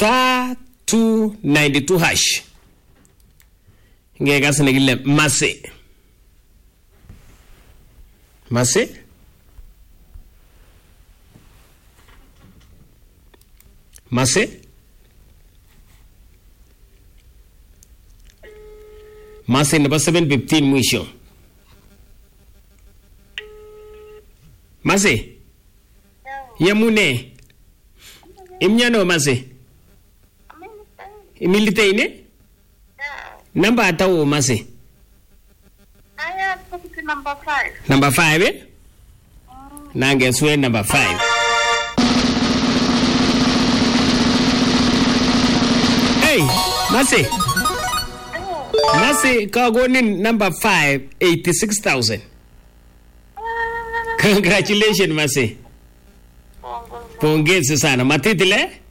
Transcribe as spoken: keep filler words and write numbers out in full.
star two ninety-two hash. Ngekas nekile Mase. Mase? Mase? Mase number seven fifteen mwisho. Mase? Yamune? Imnyano Mase? Imilite ine? Number atawo Mase? I put number five. Number five, eh? Mm. Nange swe number five. Hey, Mase. Oh. Mase, kagonin number five, eighty-six thousand. Congratulations, Mase. Pongezi sana. Matitile?